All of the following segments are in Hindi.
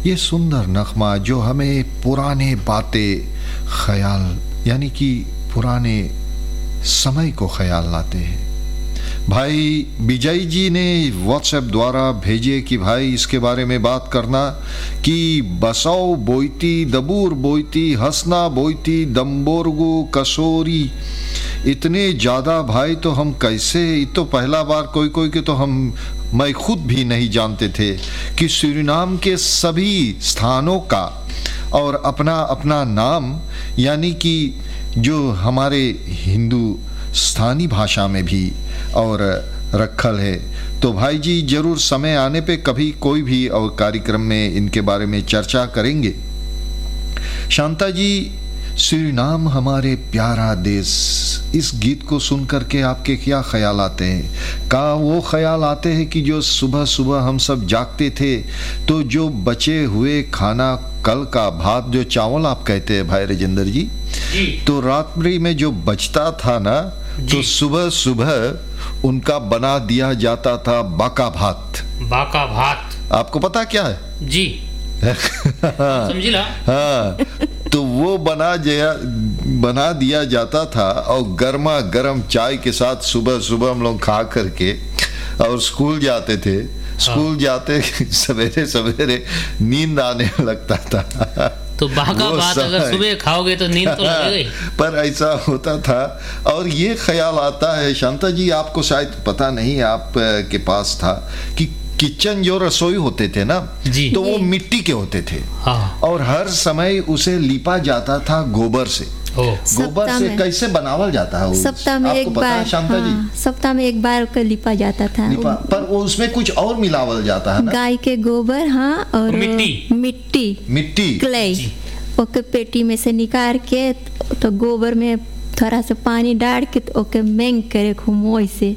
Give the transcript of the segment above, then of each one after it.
ये सुंदर नगमा जो हमें पुराने बातें ख्याल यानी कि पुराने समय को ख्याल लाते हैं। भाई विजय जी ने व्हाट्सएप द्वारा भेजे कि भाई इसके बारे में बात करना कि बसाओ बोईती दबूर बोईती हंसना बोईती दम्बोरगु कसोरी, इतने ज़्यादा भाई तो हम कैसे, तो पहला बार कोई कोई के तो मैं खुद भी नहीं जानते थे कि सूरीनाम के सभी स्थानों का और अपना अपना नाम यानी कि जो हमारे हिंदू स्थानीय भाषा में भी और रखल है। तो भाई जी जरूर समय आने पे कभी कोई भी और कार्यक्रम में इनके बारे में चर्चा करेंगे। शांता जी, सूरीनाम हमारे प्यारा देश, इस गीत को सुन करके आपके क्या ख्याल आते हैं? का वो ख्याल आते हैं कि जो सुबह सुबह हम सब जागते थे तो जो बचे हुए खाना, कल का भात, जो चावल आप कहते हैं भाई राजेंद्र जी, तो रात्रि में जो बचता था ना, तो सुबह सुबह उनका बना दिया जाता था बाका भात। बाका भात आपको पता क्या है जी? समझिला। हाँ, तो वो बना दिया जाता था और गर्मा गर्म चाय के साथ सुबह सुबह हम लोग खा करके और स्कूल जाते थे। स्कूल जाते सवेरे सवेरे नींद आने लगता था। तो बाका भात अगर सुबह खाओगे तो नींद तो लगेगी। पर ऐसा होता था। और ये ख्याल आता है शांता जी, आपको शायद पता नहीं, आप के पास था कि किचन जो रसोई होते थे ना, तो वो मिट्टी के होते थे। हाँ। और हर समय उसे लिपा जाता था गोबर से। गोबर से कैसे बनावल जाता है? सप्ताह में एक बार, शांता जी, सप्ताह में एक बार का लिपा जाता था। पर वो उसमें कुछ और मिलावल जाता है ना? गाय के गोबर, हाँ, और मिट्टी क्ले, ओके पेटी में से निकाल के तो गोबर में थोड़ा सा पानी डाल के ओके मेंग करे घुमोई से,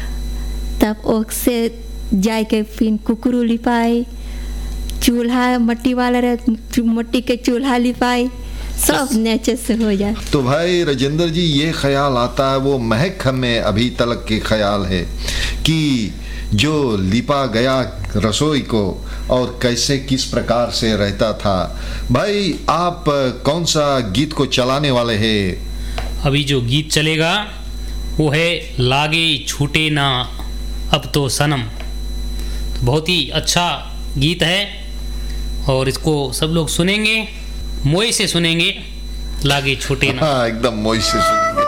तब ओसे जाए के फिर कुकरू लिपाई, चूल्हा मट्टी वाला रहे मट्टी के चूल्हा लिपाई, सब नेचे से हो जाए। तो भाई राजेंद्र जी ये ख्याल आता है, वो महक हमें अभी तक के ख्याल है कि जो लिपा गया रसोई को और कैसे किस प्रकार से रहता था। भाई आप कौन सा गीत को चलाने वाले हैं? अभी जो गीत चलेगा वो है लागे छूटे ना अब तो सनम। तो बहुत ही अच्छा गीत है और इसको सब लोग सुनेंगे, मोए से सुनेंगे, लागे छूटे ना। हाँ, एकदम मोए से सुनेंगे।